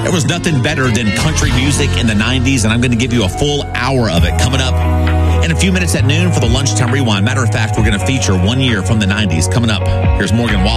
There was nothing better than country music in the 90s, and I'm going to give you a full hour of it coming up in a few minutes at noon for the Lunchtime Rewind. Matter of fact, we're going to feature 1 year from the 90s coming up. Here's Morgan Wallen.